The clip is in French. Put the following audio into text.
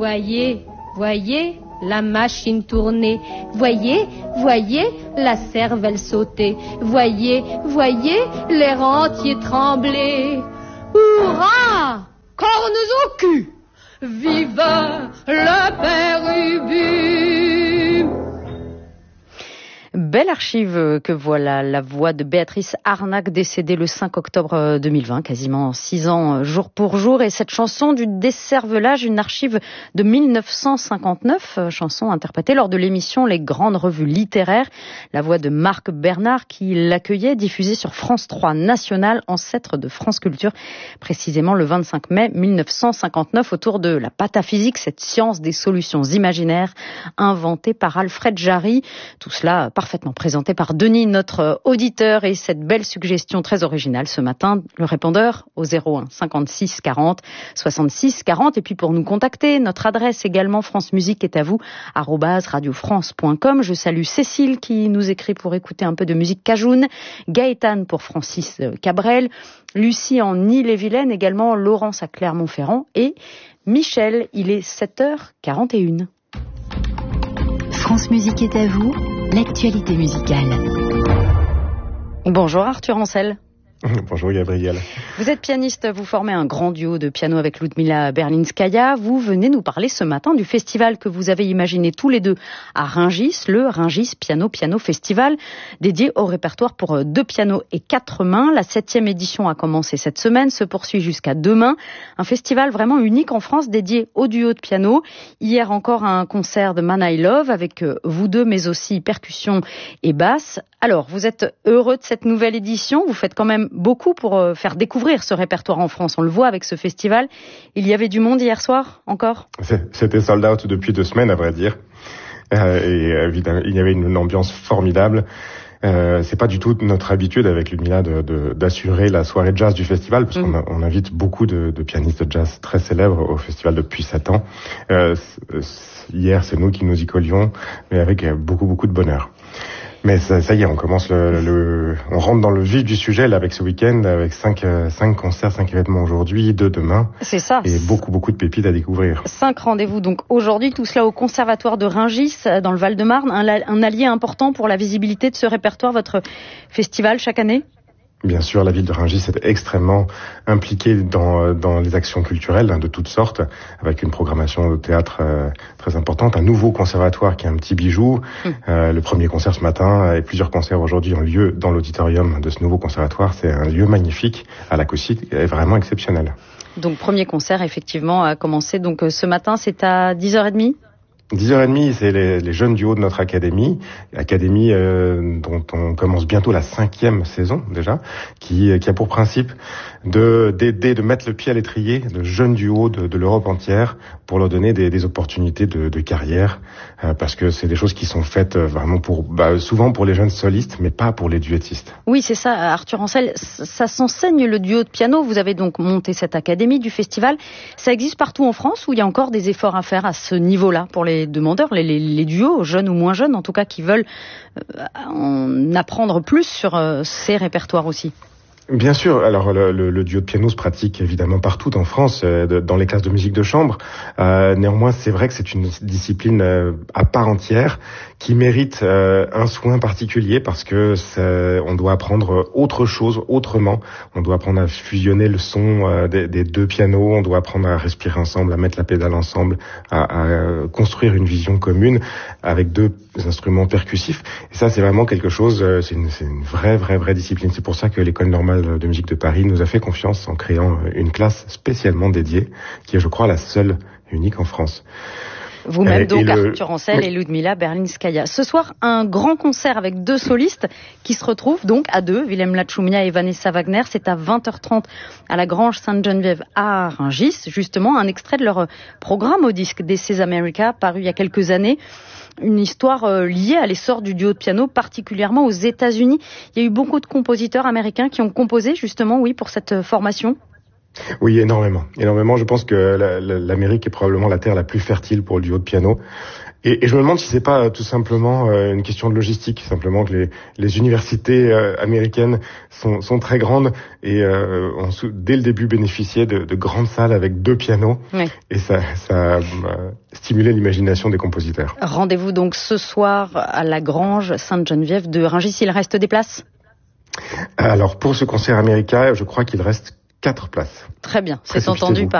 Voyez, voyez la machine tourner. Voyez, voyez la cervelle sauter. Voyez, voyez les rentiers trembler. Hurrah! Cornes au cul! Vive le père Ubu! Belle archive que voilà, la voix de Béatrice Arnac, décédée le 5 octobre 2020, quasiment 6 ans jour pour jour. Et cette chanson du décervelage, une archive de 1959, chanson interprétée lors de l'émission Les Grandes Revues Littéraires. La voix de Marc Bernard qui l'accueillait, diffusée sur France 3 National, ancêtre de France Culture, précisément le 25 mai 1959, autour de la pataphysique, cette science des solutions imaginaires inventée par Alfred Jarry. Tout cela parfaitement présenté par Denis, notre auditeur, et cette belle suggestion très originale ce matin, le répondeur au 01 56 40 66 40. Et puis pour nous contacter, notre adresse également, France Musique est à vous, @radiofrance.com. Je salue Cécile qui nous écrit pour écouter un peu de musique cajoune, Gaëtan pour Francis Cabrel, Lucie en Ille-et-Vilaine, également Laurence à Clermont-Ferrand et Michel. Il est 7h41. France Musique est à vous, l'actualité musicale. Bonjour Arthur Ancel. Bonjour Gabriel. Vous êtes pianiste, vous formez un grand duo de piano avec Ludmila Berlinskaya. Vous venez nous parler ce matin du festival que vous avez imaginé tous les deux à Rungis, le Rungis Piano Festival, dédié au répertoire pour 2 pianos et 4 mains. La 7e édition a commencé cette semaine, se poursuit jusqu'à demain. Un festival vraiment unique en France dédié au duo de piano. Hier encore un concert de Man I Love avec vous deux, mais aussi percussion et basse. Alors, vous êtes heureux de cette nouvelle édition? Vous faites quand même beaucoup pour faire découvrir ce répertoire en France. On le voit avec ce festival. Il y avait du monde hier soir, encore? C'était sold out depuis 2 semaines, à vrai dire. Et évidemment, il y avait une ambiance formidable. C'est pas du tout notre habitude avec Ludmila d'assurer la soirée jazz du festival, parce qu'on invite beaucoup de pianistes de jazz très célèbres au festival depuis 7 ans. Hier, c'est nous qui nous y collions, mais avec beaucoup de bonheur. Mais ça y est, on commence on rentre dans le vif du sujet là avec ce week-end, avec 5 concerts, 5 événements aujourd'hui, 2 demain. C'est ça. Et beaucoup de pépites à découvrir. 5 rendez-vous donc aujourd'hui, tout cela au Conservatoire de Rungis dans le Val-de-Marne, un allié important pour la visibilité de ce répertoire, votre festival chaque année. Bien sûr, la ville de Rungis est extrêmement impliquée dans les actions culturelles de toutes sortes, avec une programmation de théâtre très importante, un nouveau conservatoire qui est un petit bijou. Le premier concert ce matin et plusieurs concerts aujourd'hui ont lieu dans l'auditorium de ce nouveau conservatoire. C'est un lieu magnifique, à l'acoustique, et vraiment exceptionnel. Donc premier concert effectivement a commencé donc ce matin, c'est à 10h30. 10h30, c'est les jeunes duos de notre académie dont on commence bientôt la 5e saison déjà, qui a pour principe d'aider, de mettre le pied à l'étrier de jeunes duos de l'Europe entière pour leur donner des opportunités de carrière, parce que c'est des choses qui sont faites vraiment souvent pour les jeunes solistes, mais pas pour les duettistes. Oui, c'est ça, Arthur Ancel, ça s'enseigne le duo de piano. Vous avez donc monté cette académie du festival. Ça existe partout en France ou il y a encore des efforts à faire à ce niveau-là pour les demandeurs, les duos, jeunes ou moins jeunes en tout cas, qui veulent en apprendre plus sur ces répertoires aussi? Bien sûr. Alors le duo de piano se pratique évidemment partout en France, dans les classes de musique de chambre. Néanmoins, c'est vrai que c'est une discipline à part entière qui mérite un soin particulier, parce que on doit apprendre autre chose autrement. On doit apprendre à fusionner le son des 2 pianos. On doit apprendre à respirer ensemble, à mettre la pédale ensemble, à construire une vision commune avec 2 instruments percussifs. Et ça, c'est vraiment quelque chose. C'est une vraie discipline. C'est pour ça que l'École normale de musique de Paris nous a fait confiance en créant une classe spécialement dédiée, qui est, je crois, la seule et unique en France. Vous-même donc, Arthur Ancel et Ludmila Berlinskaya. Ce soir, un grand concert avec 2 solistes qui se retrouvent donc à 2, Willem Lachumia et Vanessa Wagner. C'est à 20h30 à la Grange Sainte-Geneviève à Rungis. Justement, un extrait de leur programme au disque This is America, paru il y a quelques années. Une histoire liée à l'essor du duo de piano, particulièrement aux États-Unis. Il y a eu beaucoup de compositeurs américains qui ont composé justement, pour cette formation. Oui, énormément. Je pense que l'Amérique est probablement la terre la plus fertile pour le duo de piano. Et je me demande si c'est pas tout simplement une question de logistique, simplement que les universités américaines sont très grandes et ont dès le début bénéficié de grandes salles avec 2 pianos. Oui. Et ça a stimulé l'imagination des compositeurs. Rendez-vous donc ce soir à la Grange Sainte-Geneviève de Rungis. Il reste des places ? Alors pour ce concert américain, je crois qu'il reste 4 places. Très bien, c'est entendu.